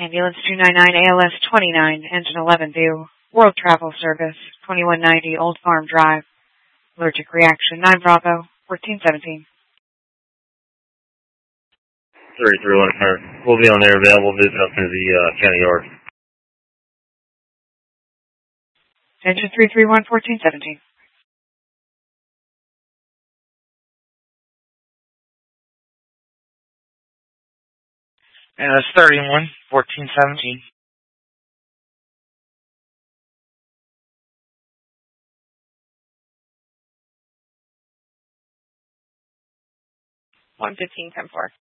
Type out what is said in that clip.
Ambulance 299 ALS 29, engine 11 view. World Travel Service, 2190 Old Farm Drive. Allergic reaction 9 Bravo, 1417. 33-100. We'll be on there available. Visit up to the county yard. Engine 331, 1417. And that's 31, 1417. 115, 10-4.